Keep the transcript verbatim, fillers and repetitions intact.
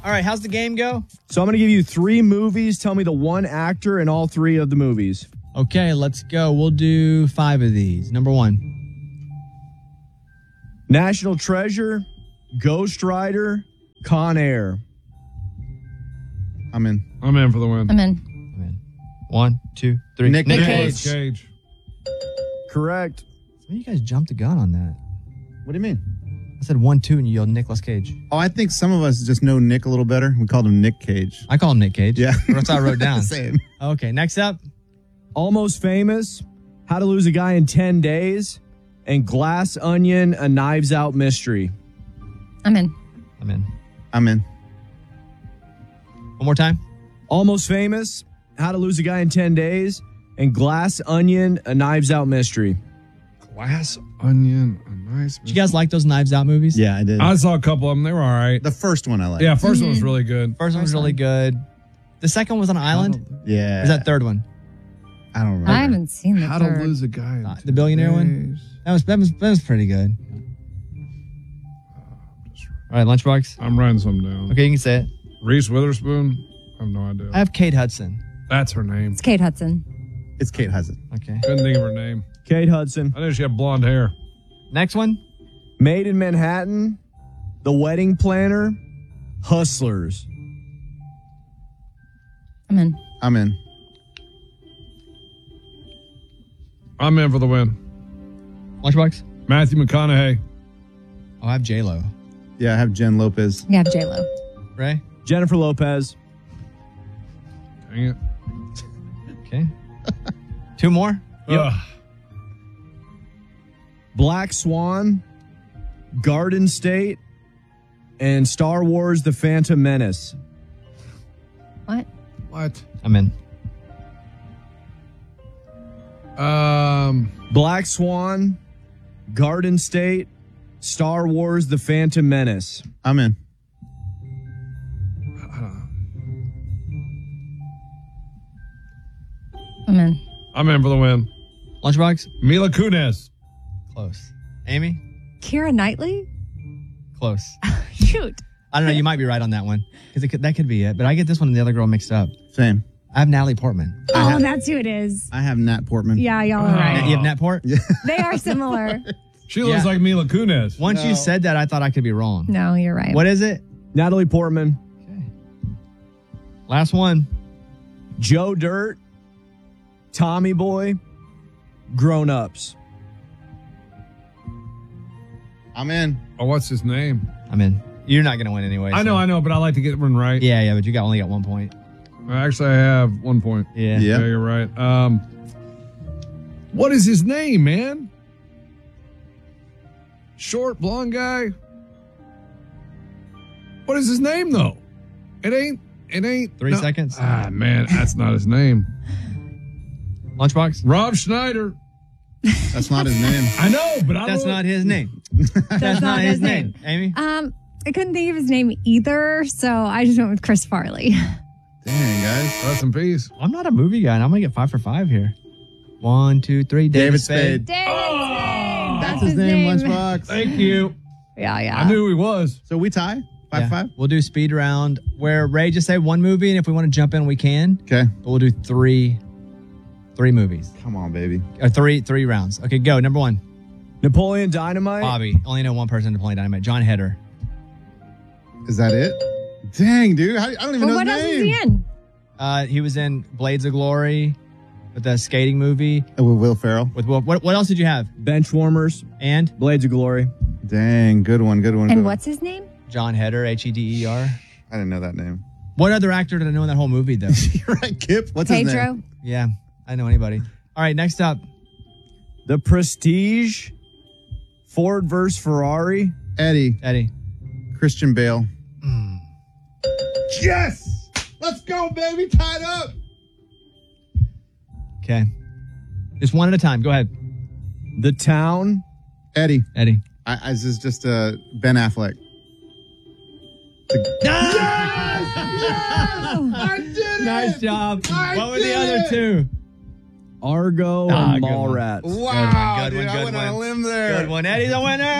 All right, how's the game go? So I'm going to give you three movies. Tell me the one actor in all three of the movies. Okay, let's go. We'll do five of these. Number one. National Treasure, Ghost Rider, Con Air. I'm in. I'm in for the win. I'm in. I'm in. One, two, three. Nick Nick Nicolas Cage. Cage. Correct. Some of you guys jumped the gun on that. What do you mean? I said one, two, and you yelled Nicolas Cage. Oh, I think some of us just know Nick a little better. We called him Nick Cage. I call him Nick Cage. Yeah. That's what I wrote down. Same. Okay, next up. Almost Famous, How to Lose a Guy in ten days, and Glass Onion, A Knives Out Mystery. I'm in. I'm in. I'm in. One more time. Almost Famous, How to Lose a Guy in ten days, and Glass Onion, A Knives Out Mystery. Glass Onion. A nice. Did you guys like those Knives Out movies? Yeah, I did. I saw a couple of them. They were all right. The first one I like. Yeah, first one was really good. First one was really good. The second one was on an island. Yeah. Or is that third one? I don't remember. I haven't seen the How third. to lose a guy. in Uh, the two billionaire one? days. That was that was that was pretty good. All right, Lunchbox. I'm writing something down. Okay, you can say it. Reese Witherspoon. I have no idea. I have Kate Hudson. That's her name. It's Kate Hudson. It's Kate Hudson. Okay. Couldn't think of her name. Kate Hudson. I knew she had blonde hair. Next one. Made in Manhattan, The Wedding Planner, Hustlers. I'm in. I'm in. I'm in for the win. Lunchbox. Matthew McConaughey. Oh, I have J Lo. Yeah, I have Jen Lopez. You have J-Lo. Ray. Jennifer Lopez. Dang it. Okay. Two more. Ugh. Black Swan, Garden State, and Star Wars The Phantom Menace. What? What? I'm in. Um. Black Swan, Garden State, Star Wars The Phantom Menace. I'm in. I'm in. I'm in for the win. Lunchbox. Mila Kunis. Close. Amy. Keira Knightley? Close. Shoot. I don't know. You might be right on that one because that could be it. But I get this one and the other girl mixed up. Same. I have Natalie Portman. Oh, have- that's who it is. I have Nat Portman. Yeah, y'all are right. You have Nat Port? They are similar. She looks Yeah. like Mila Kunis. Once you said that, I thought I could be wrong. No, you're right. What is it? Natalie Portman. Last one. Joe Dirt, Tommy Boy, Grown Ups. I'm in. Oh, what's his name? I'm in. You're not going to win anyway. I know, so- I know, but I like to get one right. Yeah, yeah, but you got only got one point. Actually, I have one point. Yeah. Yeah. Yeah, you're right. Um, what is his name, man? Short, blonde guy. What is his name, though? It ain't. It ain't. Three no- seconds. Ah, man, that's not his name. Lunchbox. Rob Schneider. That's not his name. I know, but I That's don't. not his name. That's, not his name. Amy. Um, I couldn't think of his name either, so I just went with Chris Farley. Dang, guys. Rest in peace. I'm not a movie guy, and I'm going to get five for five here. One, two, three. David, David Spade. Spade. David's name. That's his name, Lunchbox. Thank you. Yeah, yeah. I knew he was. So we tie? Five, Yeah. five? We'll do speed round where Ray just say one movie, and if we want to jump in, we can. Okay. But we'll do three, three movies Come on, baby. or three, three rounds. Okay, go. Number one, Napoleon Dynamite. Bobby. Only know one person in Napoleon Dynamite. John Heder. Is that it? Dang, dude. How, I don't even Well, know what his else name. is he in? Uh, he was in Blades of Glory, with the skating movie. Oh, with Will Ferrell. With Will. What, what else did you have? Benchwarmers, And Blades of Glory. Dang, good one, good one. And good what's his name? John Heder, H E D E R. one. I didn't know that name. What other actor did I know in that whole movie, though? You're right, Kip. What's his Pedro. name? Yeah, I know anybody. All right, next up. The Prestige, Ford versus Ferrari. Eddie. Eddie. Christian Bale. Yes! Let's go, baby. Tied up. Okay. Just one at a time. Go ahead. The Town. Eddie. Eddie. I, I, this is just uh, Ben Affleck. I did it! Nice job. I What were the did other it! two? Argo Ah, and good one. Mallrats. Wow, Good one, dude, good I went on a one. limb there. Good one. Eddie's a winner.